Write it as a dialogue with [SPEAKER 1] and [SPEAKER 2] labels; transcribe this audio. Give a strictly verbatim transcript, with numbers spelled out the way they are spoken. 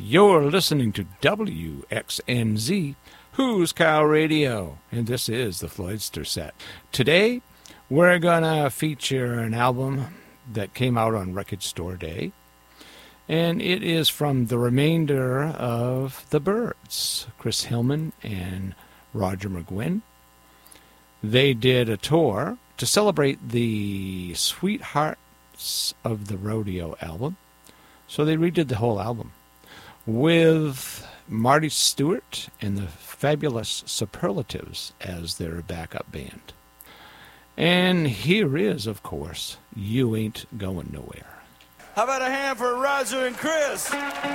[SPEAKER 1] You're listening to W X N Z, Who's Cow Radio, and this is the Floydster Set. Today, we're going to feature an album that came out on Record Store Day, and it is from the remainder of the Byrds, Chris Hillman and Roger McGuinn. They did a tour to celebrate the Sweethearts of the Rodeo album, so they redid the whole album with Marty Stewart and the Fabulous Superlatives as their backup band. And here is, of course, You Ain't Going Nowhere.
[SPEAKER 2] How about a hand for Roger and Chris?